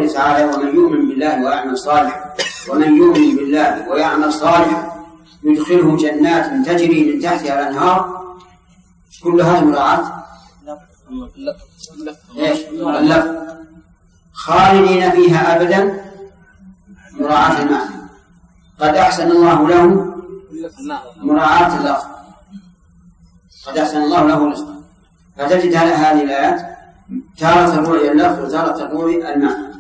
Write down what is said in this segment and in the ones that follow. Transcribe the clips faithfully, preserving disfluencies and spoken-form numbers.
قوله تعالى ومن يؤمن بالله ويعمل صالحا ومن يؤمن بالله ويعمل صالحا يدخله جنات تجري من تحتها الأنهار، كل هذه مراعاة اللفظ خالدين فيها أبدا مراعاة المعنى. قد أحسن الله له مراعاة اللفظ، قد أحسن الله له رزقا. فتجد هذه الآيات تارة تروي اللفظ وتارة تروي المعنى.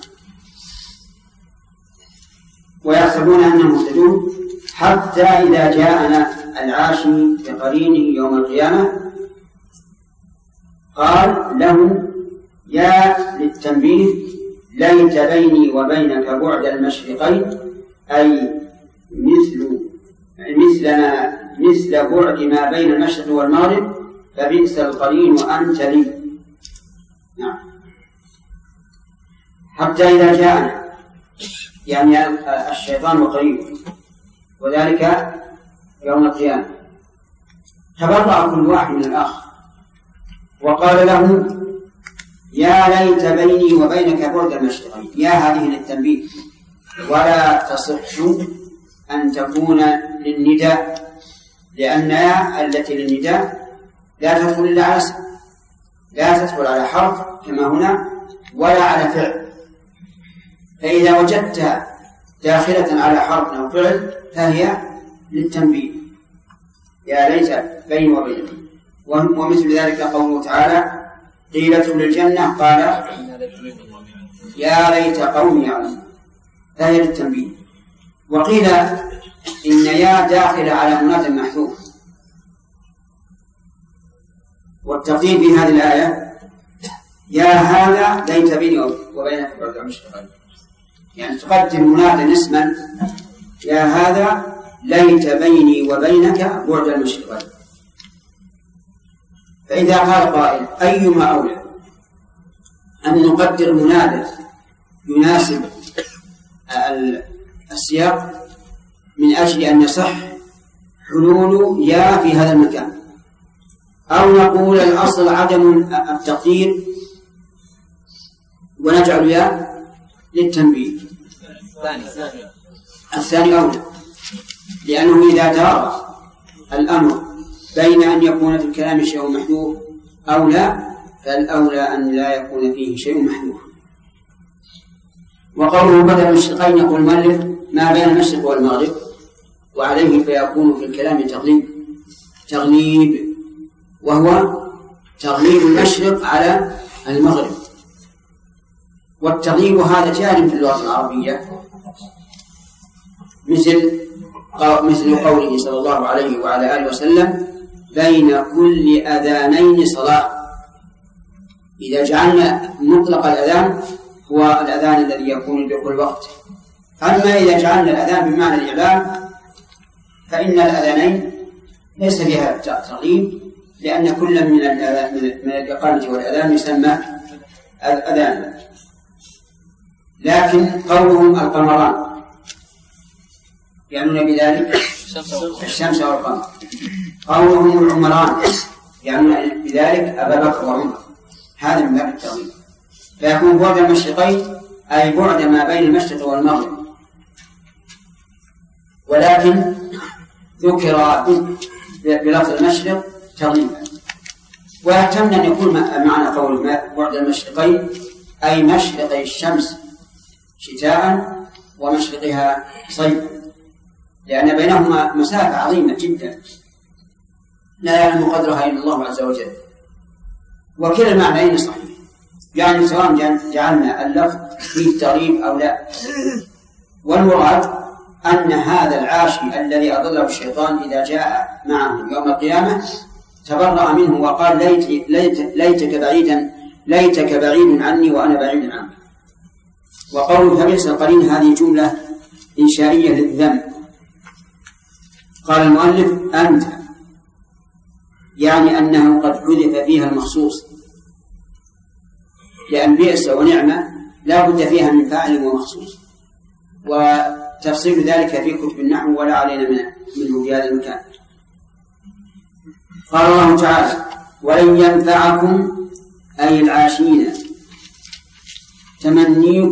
ويحسبون أنهم مهتدون حتى إذا جاءنا العاشي بقرينه يوم القيامة قال له يا للتنبيه ليت بيني وبينك بعد المشرقين، أي مثل مثلنا مثل بعد ما بين المشرق والمغرب، فبئس القرين وأنت لي. نعم. حتى إذا جاءنا يعني الشيطان قريب، وذلك يوم القيامة تبرأ كل واحد من الآخر وقال له يا ليت بيني وبينك بعد المشرقين. يا هذه للتنبيه ولا تصح أن تكون للنداء، لأن يا التي للنداء لا تدخل إلا على اسم، لا تدخل على حرف كما هنا ولا على فعل. فإذا وجدت داخلة على حرف أو فعل فهي للتنبيه يا ليت بيني وبينك. ومثل ذلك قوله تعالى قيل ادخل الجنة قال يا ليت قومي يعلمون، فهي للتنبيه. وقيل إن يا داخل على مناد محذوف، والتقدير في هذه الآية يا هذا ليت بيني وبينك بعد المشرقين، يعني تقدم منادا اسما يا هذا ليت بيني وبينك بعد المشرقين. فإذا قال قائل أيما أولى أن نقدر منادا يناسب السياق من أجل أن يصح حلول يا في هذا المكان، أو نقول الأصل عدم التقدير ونجعل يا للتنبيه؟ الثاني أولى، لأنه إذا دار الأمر بين أن يكون في الكلام شيء محذوف أو لا، فالأولى أن لا يكون فيه شيء محذوف. وقوله بدل المشرقين يقول المؤلف ما بين المشرق والمغرب، وعليه فيكون في الكلام تغليب تغليب وهو تغليب المشرق على المغرب. والتغليب هذا جار في اللغة العربية، مثل مثل قوله صلى الله عليه وعلى آله وسلم بين كل أذانين صلاة. إذا جعلنا مطلق الأذان هو الأذان الذي يكون بكل وقت، أما إذا جعلنا الأذان بمعنى الإعلام فإن الأذانين ليس فيها تغليب، لأن كل من من الإقامة والأذان يسمى أذان. لكن قولهم القمران يعنون بذلك الشمس والقمر، قولهم العمران يعنون بذلك أبا بكر وعمر، هذا من باب التغليب. فيكون بعد المشرقين أي بعد ما بين المشرق والمغرب، ولكن ذكر بلفظ المشرق تغليبا. ويحتمل أن يكون معنى قول بعد المشرقين أي مشرق الشمس شتاء ومشرقها صيفا، لأن بينهما مسافة عظيمة جدا لا يعلم قدرها إلا الله عز وجل. وكلا المعنيين صحيح، يعني سواء جعلنا اللفظ فيه تغليب أو لا. والمراد أن هذا العاشي الذي أضله الشيطان إذا جاء معه يوم القيامة تبرأ منه وقال ليت ليت ليتك بعيدا ليتك بعيد عني وأنا بعيد عنك. وقوله فبئس القرين هذه جملة إنشائية للذم. قال المؤلف أنت، يعني أنه قد حذف فيها المخصوص، لأن بئس ونعمة لا بد فيها من فاعل ومخصوص، وتفصيل ذلك في كتب النحو ولا علينا منه في هذا المكان. قال الله تعالى ولن ينفعكم أي العاشين تمنيكم